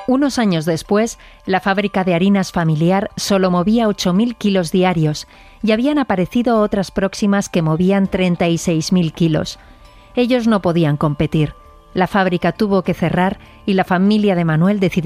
Unos años después, la fábrica de harinas familiar solo movía 8.000 kilos diarios y habían aparecido otras próximas que movían 36.000 kilos. Ellos no podían competir. La fábrica tuvo que cerrar y la familia de Manuel decidió